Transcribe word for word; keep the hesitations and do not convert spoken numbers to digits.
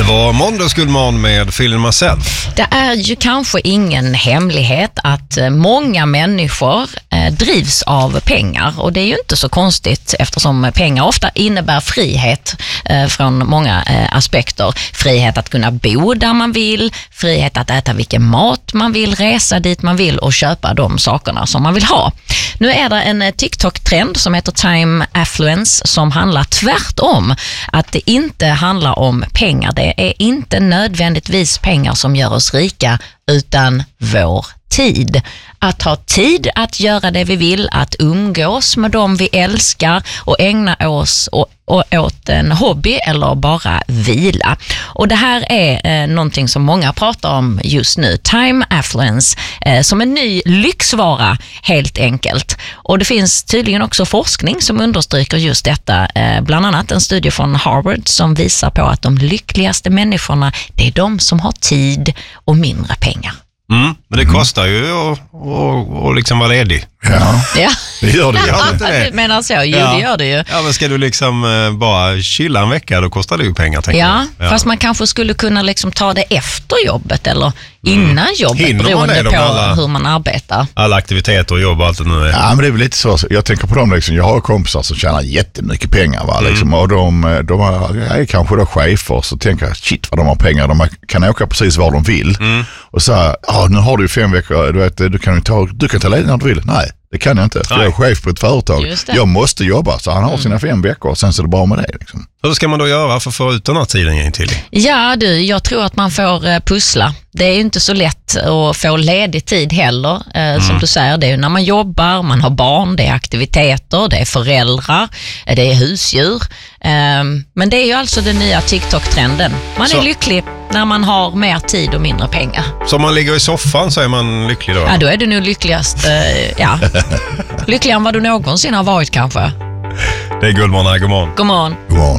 Det var Måndagsguldmorgon med Feeling Myself. Det är ju kanske ingen hemlighet att många människor eh, drivs av pengar, och det är ju inte så konstigt eftersom pengar ofta innebär frihet eh, från många eh, aspekter. Frihet att kunna bo där man vill, frihet att äta vilken mat man vill, resa dit man vill och köpa de sakerna som man vill ha. Nu är det en TikTok-trend som heter Time Affluence som handlar tvärtom, att det inte handlar om pengar. Det är inte nödvändigtvis pengar som gör oss rika, utan vår tid. Att ha tid att göra det vi vill, att umgås med dem vi älskar och ägna oss och, och åt en hobby eller bara vila. Och det här är eh, någonting som många pratar om just nu. Time Affluence eh, som en ny lyxvara helt enkelt. Och det finns tydligen också forskning som understryker just detta. Eh, bland annat en studie från Harvard som visar på att de lyckligaste människorna, det är de som har tid och mindre pengar. Mm, men det kostar ju att, att, att liksom vara ledig. Ja, Ja. det gör det. Ja, inte det? du menar så, jo Ja. det gör det ju. Ja, men ska du liksom eh, bara chilla en vecka, då kostar det ju pengar, tänker Ja, jag. fast man kanske skulle kunna liksom ta det efter jobbet eller innan jobbet, Hinner man beroende det då på med alla- hur man arbetar. Alla aktiviteter och jobb och allt det nu är. Ja, men det är väl lite så. Jag tänker på dem liksom. Jag har kompisar som tjänar jättemycket pengar, va? Liksom. Och de, de är kanske då chefer, så tänker jag, shit vad de har pengar. De kan åka precis var de vill. Mm. Och så ja, nu har du ju fem veckor, du vet, du kan ju ta, du kan ta ledigt när du vill. Nej, det kan jag inte. För jag är chef på ett företag. Just det. Jag måste jobba, så han har sina fem veckor och sen så är det bra med det. Liksom. Hur ska man då göra för att få ut den här tiden igen till? Ja du, jag tror att man får eh, pussla. Det är ju inte så lätt att få ledig tid heller. Eh, mm. Som du säger, det är ju när man jobbar, man har barn, det är aktiviteter, det är föräldrar, eh, det är husdjur. Eh, men det är ju alltså den nya TikTok-trenden. Man Så. är lycklig när man har mer tid och mindre pengar. Så om man ligger i soffan så är man lycklig då? Ja, då är du nog lyckligast, eh, ja. Lyckligare än vad du någonsin har varit kanske. Det är Guldmorgon här, god morgon. God morgon. God morgon.